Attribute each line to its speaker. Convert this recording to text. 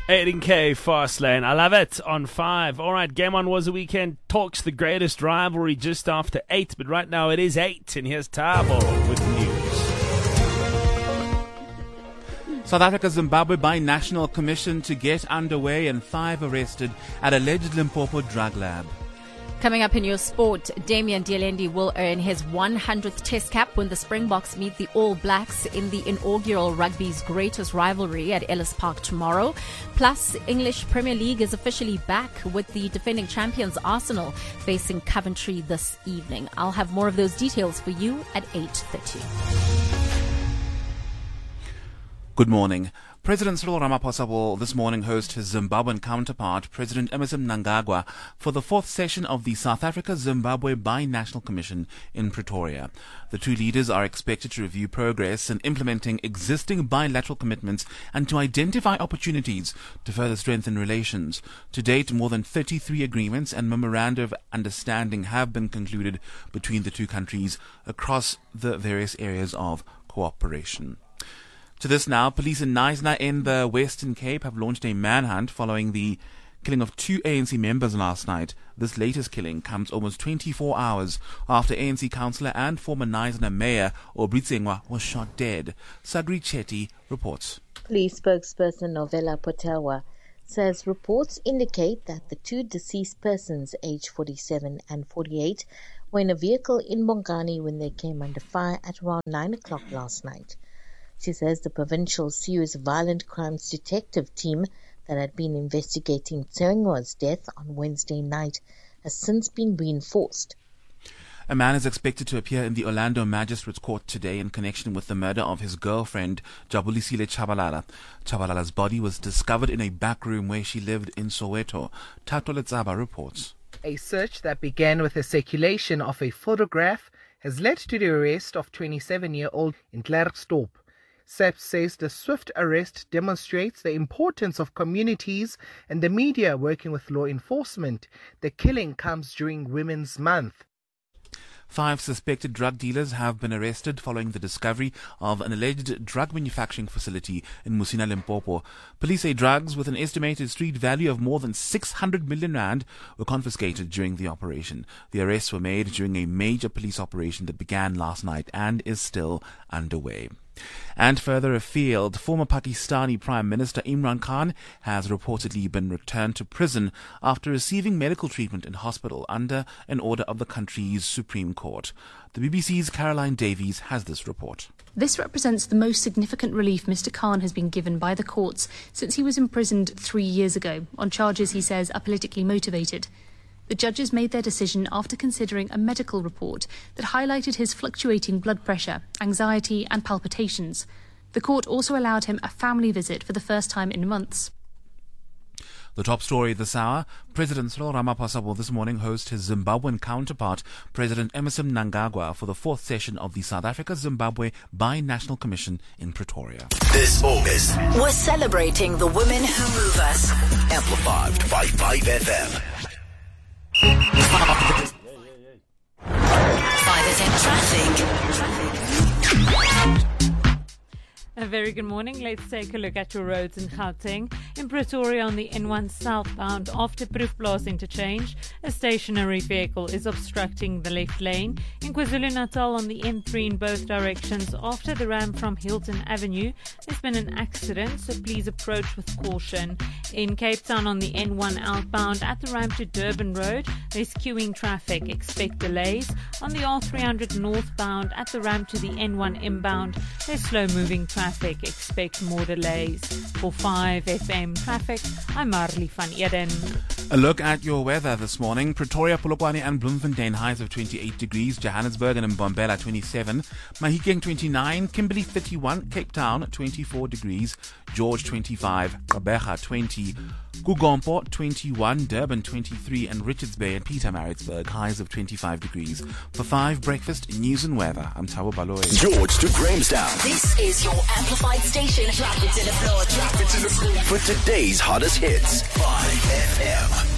Speaker 1: 18K fast lane. I love it. On 5. All right, Game On was a weekend. Talks the greatest rivalry just after 8. But right now it is 8. And here's Tabo with the news.
Speaker 2: South Africa-Zimbabwe Binational Commission to get underway and 5 arrested at alleged Limpopo drug lab.
Speaker 3: Coming up in your sport, Damian Dielendi will earn his 100th Test cap when the Springboks meet the All Blacks in the inaugural rugby's greatest rivalry at Ellis Park tomorrow. Plus, English Premier League is officially back with the defending champions Arsenal facing Coventry this evening. I'll have more of those details for you at 8:30.
Speaker 2: Good morning. President Cyril Ramaphosa will this morning host his Zimbabwean counterpart, President Emmerson Mnangagwa, for the 4th session of the South Africa-Zimbabwe Binational Commission in Pretoria. The two leaders are expected to review progress in implementing existing bilateral commitments and to identify opportunities to further strengthen relations. To date, more than 33 agreements and memoranda of understanding have been concluded between the two countries across the various areas of cooperation. To this now, police in Knysna in the Western Cape have launched a manhunt following the killing of 2 ANC members last night. This latest killing comes almost 24 hours after ANC councillor and former Knysna mayor Obritsengwa was shot dead. Sagri Chetty reports.
Speaker 4: Police spokesperson Novella Potelwa says reports indicate that the 2 deceased persons, aged 47 and 48, were in a vehicle in Bongani when they came under fire at around 9 o'clock last night. She says the Provincial Serious Violent Crimes Detective team that had been investigating Tsengwa's death on Wednesday night has since been reinforced.
Speaker 2: A man is expected to appear in the Orlando Magistrates Court today in connection with the murder of his girlfriend, Jabulisile Chabalala. Chabalala's body was discovered in a back room where she lived in Soweto. Tato Letsaba reports.
Speaker 5: A search that began with the circulation of a photograph has led to the arrest of 27-year-old in Klerksdorp. SAPS says the swift arrest demonstrates the importance of communities and the media working with law enforcement. The killing comes during Women's Month.
Speaker 2: 5 suspected drug dealers have been arrested following the discovery of an alleged drug manufacturing facility in Musina, Limpopo. Police say drugs with an estimated street value of more than 600 million rand were confiscated during the operation. The arrests were made during a major police operation that began last night and is still underway. And further afield, former Pakistani Prime Minister Imran Khan has reportedly been returned to prison after receiving medical treatment in hospital under an order of the country's Supreme Court. The BBC's Caroline Davies has this report.
Speaker 6: This represents the most significant relief Mr. Khan has been given by the courts since he was imprisoned 3 years ago on charges he says are politically motivated. The judges made their decision after considering a medical report that highlighted his fluctuating blood pressure, anxiety and palpitations. The court also allowed him a family visit for the first time in months.
Speaker 2: The top story this hour, President Cyril Ramaphosa will this morning host his Zimbabwean counterpart, President Emmerson Mnangagwa, for the 4th session of the South Africa-Zimbabwe Binational Commission in Pretoria.
Speaker 7: This August, we're celebrating the women who move us. Amplified by 5FM. 5FM traffic.
Speaker 8: A very good morning. Let's take a look at your roads in Gauteng. In Pretoria on the N1 southbound after Proefplaas interchange, a stationary vehicle is obstructing the left lane. In KwaZulu-Natal on the N3 in both directions after the ramp from Hilton Avenue, there's been an accident, so please approach with caution. In Cape Town on the N1 outbound at the ramp to Durban Road, there's queuing traffic. Expect delays. On the R300 northbound at the ramp to the N1 inbound, there's slow-moving traffic. Expect more delays. For 5FM traffic, I'm Marley van Eden.
Speaker 2: A look at your weather this morning. Pretoria, Polokwane and Bloemfontein highs of 28 degrees. Johannesburg and Mbombela 27. Mahikeng 29. Kimberley 31. Cape Town 24 degrees. George 25. Gqeberha 20. Kugompo 21. Durban 23. And Richards Bay and Pietermaritzburg highs of 25 degrees. For 5 breakfast, news and weather, I'm Thabo Baloyi.
Speaker 7: George to Grahamstown. This is your amplified station. Drop it to the floor. Drop it to the floor. For today's hottest hits, 5FM.